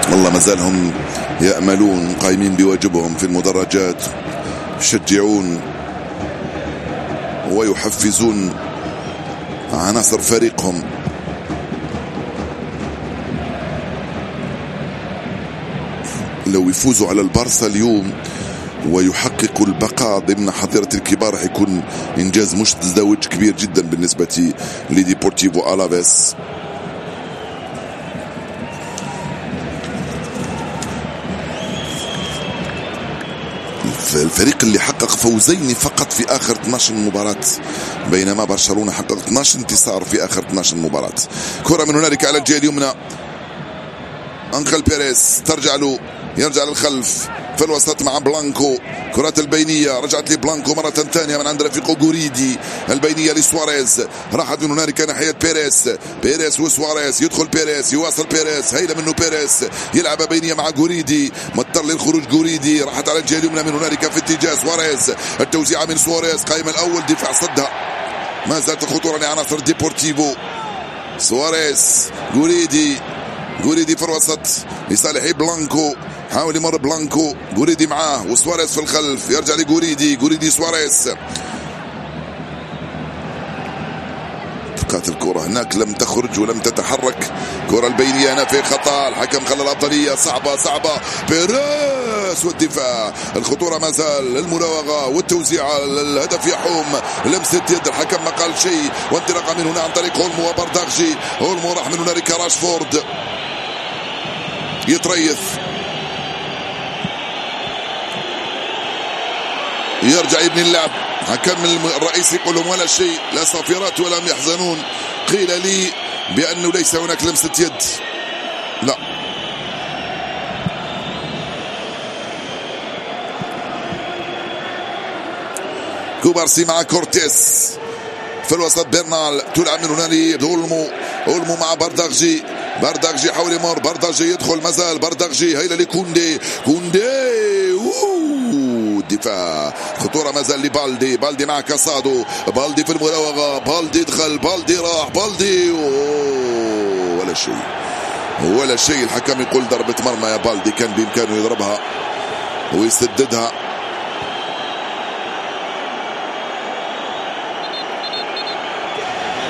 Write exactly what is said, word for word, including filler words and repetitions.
والله ما زالهم يأملون، قايمين بواجبهم في المدرجات، يشجعون ويحفزون عناصر فريقهم. لو يفوزوا على البارسا اليوم ويحققوا البقاء ضمن حظيرة الكبار حيكون إنجاز متزوج كبير جدا بالنسبة لديبورتيفو ألافيس. الفريق اللي حقق فوزين فقط في آخر اثنتي عشرة مباراة، بينما برشلونة حقق اثني عشر انتصار في آخر اثنتي عشرة مباراة. كرة من هنالك على الجهة اليمنى، أنخيل بيريز ترجع له، يرجع للخلف في الوسط مع بلانكو. كرات البينية رجعت لبلانكو مرة ثانية من عند رفيقه غوريدي. البينية لسواريز، راحت من هنالك ناحية بيريز. بيريز وسواريز، يدخل بيريز، يواصل بيريز، هيدا منه بيريز، يلعب بينية مع غوريدي، مضطر للخروج غوريدي، راحت على الجهة اليمنى من هنالك في اتجاه سواريز. التوزيعة من سواريز، قائم الأول، دفاع صدها، ما زالت الخطورة لعناصر ديبورتيفو. سواريز، غوريدي، غوريدي في الوسط لصالح بلانكو، حاول يمر بلانكو، غوريدي معاه وسواريز في الخلف، يرجع لغوريدي، غوريدي سواريز. بقات الكرة هناك لم تخرج ولم تتحرك. كرة البينية هنا في خطأ، الحكم خلى الأفضلية، صعبة صعبة، بيريز والدفاع، الخطورة ما زال، المراوغة والتوزيع، الهدف يحوم، لمسة يد، الحكم ما قال شيء، وانطلاقة من هنا عن طريق اولمو وبردغجي. اولمو راح من هنالك راشفورد يتريث، يرجع يبني اللعب. حكم الرئيس يقول لهم ولا شيء، لا صافرات ولم يحزنون. قيل لي بأنه ليس هناك لمسة يد، لا. كوبارسي مع كورتيس في الوسط، برنال تلعب من هنا لأولمو، أولمو مع بردغجي، بردغجي يحاول يمر، بردغجي يدخل، مازال بردغجي، هيلا لكوندي، كوندي دفاع، خطورة ما زال لبالدي، بالدي مع كاسادو، بالدي في المراوغة، بالدي دخل، بالدي راح، بالدي ولا شيء ولا شيء. الحكم يقول ضربة مرمى يا بالدي، كان بإمكانه يضربها ويسددها.